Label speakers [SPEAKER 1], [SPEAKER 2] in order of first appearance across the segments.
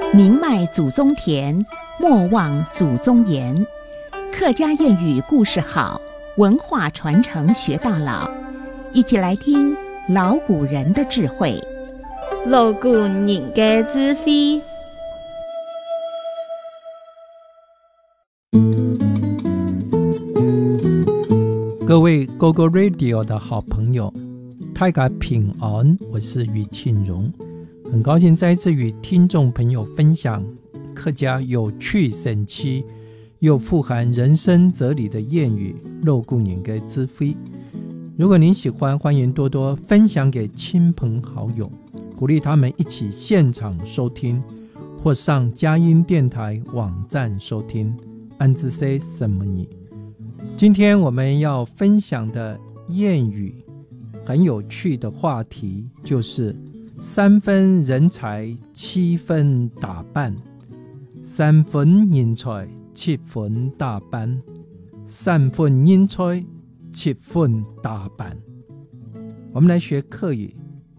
[SPEAKER 1] 宁迈祖宗田，莫忘祖宗言。客家谚语故事好，文化传承学到老。一起来听老古人的智慧。
[SPEAKER 2] 老古人的智慧。
[SPEAKER 3] 各位 GoGo Radio 的好朋友，大家平安，我是于庆荣，很高兴再一次与听众朋友分享客家有趣神奇又富含人生哲理的谚语老古人的智慧。如果您喜欢，欢迎多多分享给亲朋好友，鼓励他们一起现场收听，或上佳音电台网站收听。安之 say 什么你？今天我们要分享的谚语很有趣的话题，就是3分人才7分打扮，3分人才7分打扮，3分人才7分打扮。我们来学客语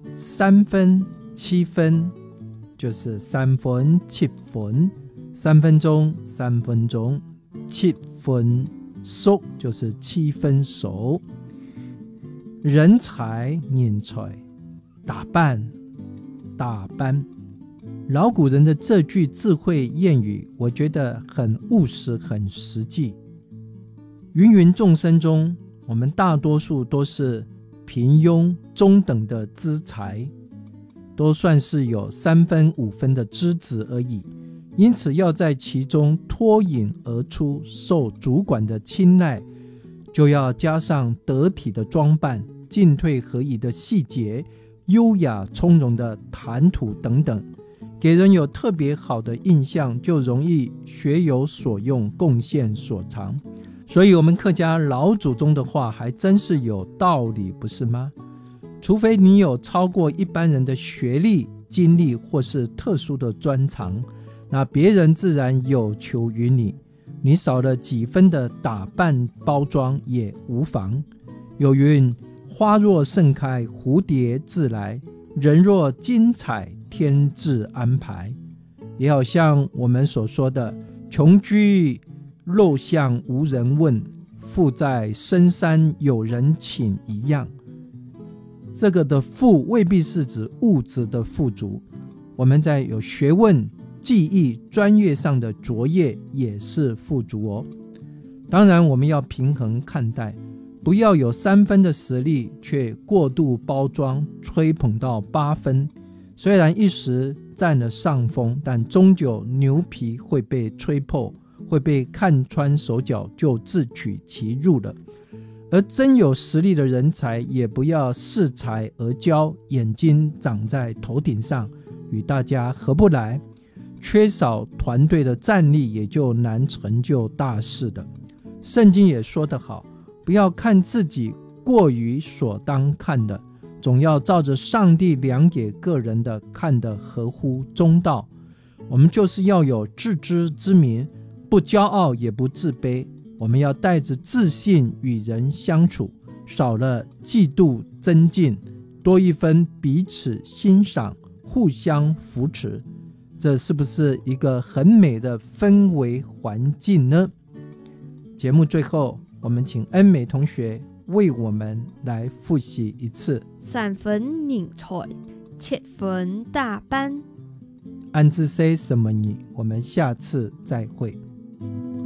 [SPEAKER 3] ，3分7分就是3分7分，3分钟3分钟，7分熟就是7分熟。人才人才，打扮打扮。老古人的这句智慧谚语，我觉得很务实很实际。芸芸众生中，我们大多数都是平庸中等的资财，都算是有3分5分的资质而已，因此要在其中脱颖而出，受主管的青睐，就要加上得体的装扮，进退合宜的细节，优雅从容的谈吐等等，给人有特别好的印象，就容易学有所用，贡献所长。所以我们客家老祖宗的话还真是有道理，不是吗？除非你有超过一般人的学历、经历或是特殊的专长，那别人自然有求于你，你少了几分的打扮包装也无妨。有云，花若盛开蝴蝶自来，人若精彩天自安排。也好像我们所说的穷居陋巷无人问，富在深山有人请一样。这个的富未必是指物质的富足，我们在有学问技艺专业上的卓越也是富足哦。当然我们要平衡看待，不要有3分的实力却过度包装吹捧到8分，虽然一时占了上风，但终究牛皮会被吹破，会被看穿手脚，就自取其辱了。而真有实力的人才也不要恃才而骄，眼睛长在头顶上，与大家合不来，缺少团队的战力，也就难成就大事的。圣经也说得好，不要看自己过于所当看的，总要照着上帝量给个人的看得合乎中道。我们就是要有自知之明，不骄傲也不自卑，我们要带着自信与人相处，少了嫉妒增进，多一分彼此欣赏，互相扶持。这是不是一个很美的氛围环境呢？节目最后，我们请恩美同学为我们来复习一次
[SPEAKER 2] 3分人才7分打扮。
[SPEAKER 3] 安之 say 什么你？我们下次再会。